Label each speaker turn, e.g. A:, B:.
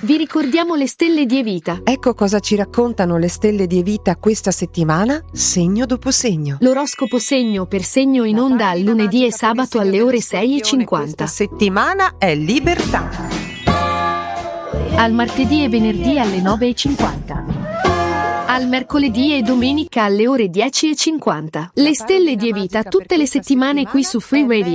A: Vi ricordiamo le stelle di Evita.
B: Ecco cosa ci raccontano le stelle di Evita questa settimana, segno dopo segno.
A: L'oroscopo segno per segno in onda al lunedì e sabato alle ore 6:50.
B: Questa settimana è libertà.
A: Al martedì e venerdì alle 9:50. Al mercoledì e domenica alle ore 10:50. Le stelle di Evita tutte le settimane qui su Free Radio.